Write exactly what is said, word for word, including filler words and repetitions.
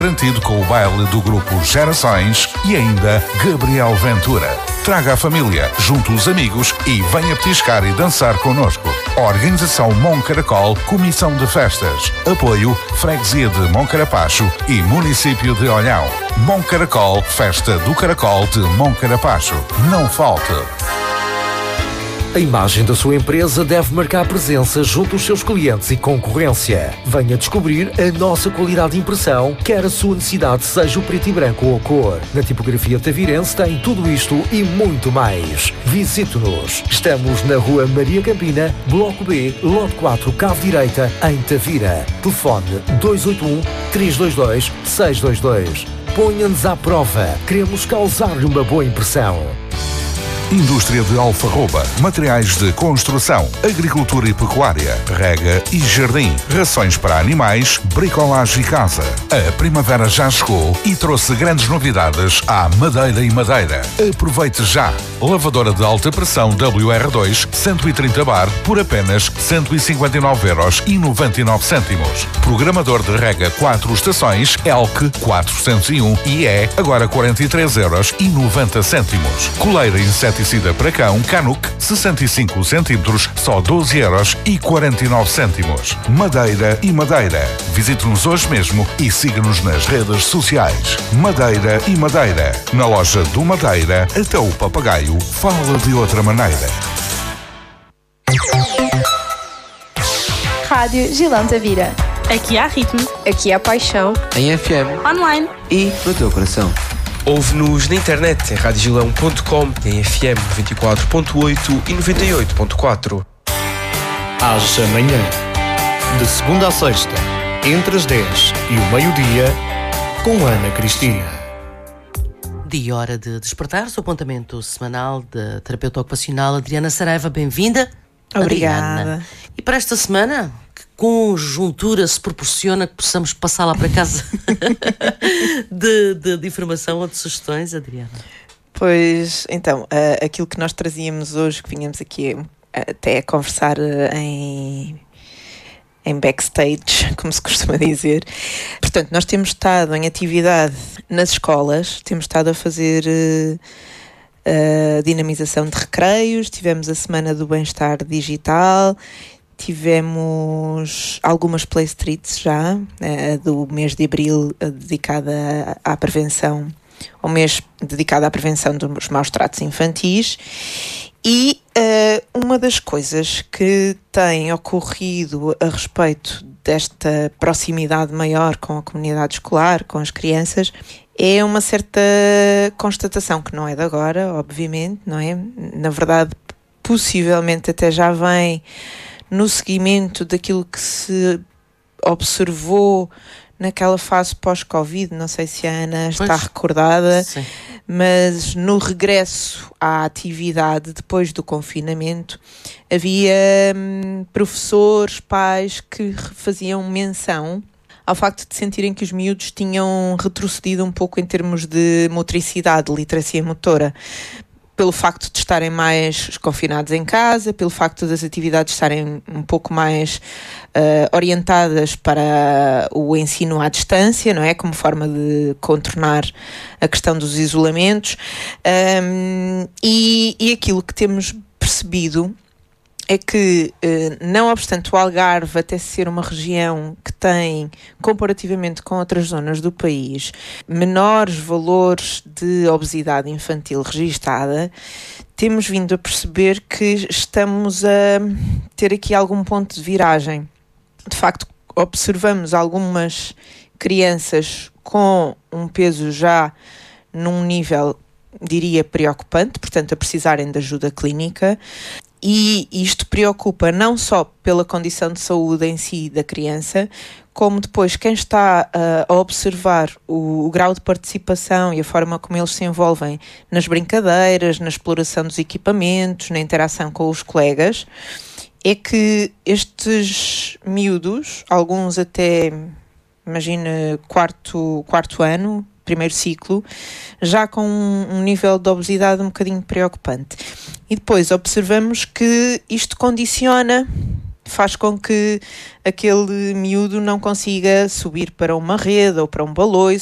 Garantido com o baile do grupo Gerações e ainda Gabriel Ventura. Traga a família, junte os amigos e venha petiscar e dançar connosco. Organização Moncaracol, Comissão de Festas. Apoio Freguesia de Moncarapacho e Município de Olhão. Moncaracol, Festa do Caracol de Moncarapacho. Não falte! A imagem da sua empresa deve marcar presença junto aos seus clientes e concorrência. Venha descobrir a nossa qualidade de impressão, quer a sua necessidade seja o preto e branco ou a cor. Na Tipografia Tavirense tem tudo isto e muito mais. Visite-nos. Estamos na Rua Maria Campina, Bloco B, Lote quatro, Cave Direita, em Tavira. Telefone dois oito um, três dois dois, seis dois dois. Ponha-nos à prova. Queremos causar-lhe uma boa impressão. Indústria de Alfarroba, materiais de construção, agricultura e pecuária, rega e jardim, rações para animais, bricolagem e casa. A primavera já chegou e trouxe grandes novidades à Madeira e Madeira. Aproveite já! Lavadora de alta pressão W R dois cento e trinta bar por apenas cento e cinquenta e nove euros e noventa e nove cêntimos. Programador de rega quatro estações Elk quatrocentos e um e é agora quarenta e três euros e noventa cêntimos. Coleira inseticida para cão Canuck sessenta e cinco centímetros, só doze euros e quarenta e nove cêntimos. Madeira e Madeira. Visite-nos hoje mesmo e siga-nos nas redes sociais. Madeira e Madeira. Na loja do Madeira, até o papagaio fala de outra maneira. Rádio Gilão Tavira. Aqui há ritmo. Aqui há paixão. Em F M. Online. E no teu coração. Ouve-nos na internet em rádio gilão ponto com, em F M noventa e quatro ponto oito e noventa e oito ponto quatro. Às amanhã, de segunda a sexta, entre as dez e o meio-dia, com Ana Cristina. Dia hora de despertar, o apontamento semanal da terapeuta ocupacional Adriana Saraiva. Bem-vinda. Obrigada. Adriana. E para esta semana, que conjuntura se proporciona que possamos passar lá para casa de, de, de informação ou de sugestões, Adriana? Pois, então, uh, aquilo que nós trazíamos hoje, que vinhamos aqui uh, até a conversar uh, em... em backstage, como se costuma dizer. Portanto, nós temos estado em atividade nas escolas, temos estado a fazer uh, uh, dinamização de recreios, tivemos a Semana do Bem-Estar Digital, tivemos algumas play streets já, uh, do mês de abril, uh, dedicada à, à prevenção, o mês dedicado à prevenção dos maus tratos infantis. E uh, uma das coisas que tem ocorrido a respeito desta proximidade maior com a comunidade escolar, com as crianças, é uma certa constatação que não é de agora, obviamente, não é? Na verdade, possivelmente até já vem no seguimento daquilo que se observou naquela fase pós-Covid, não sei se a Ana está pois, recordada, sim. Mas no regresso à atividade depois do confinamento, havia hum, professores, pais que faziam menção ao facto de sentirem que os miúdos tinham retrocedido um pouco em termos de motricidade, literacia motora, pelo facto de estarem mais confinados em casa, pelo facto das atividades estarem um pouco mais uh, orientadas para o ensino à distância, não é? Como forma de contornar a questão dos isolamentos. Um, e, e aquilo que temos percebido é que, não obstante o Algarve até ser uma região que tem, comparativamente com outras zonas do país, menores valores de obesidade infantil registada, temos vindo a perceber que estamos a ter aqui algum ponto de viragem. De facto, observamos algumas crianças com um peso já num nível, diria, preocupante, portanto, a precisarem de ajuda clínica. E isto preocupa não só pela condição de saúde em si da criança, como depois quem está uh, a observar o, o grau de participação e a forma como eles se envolvem nas brincadeiras, na exploração dos equipamentos, na interação com os colegas, é que estes miúdos, alguns até, imagina, quarto, quarto ano, primeiro ciclo, já com um nível de obesidade um bocadinho preocupante. E depois observamos que isto condiciona faz com que aquele miúdo não consiga subir para uma rede ou para um baloiço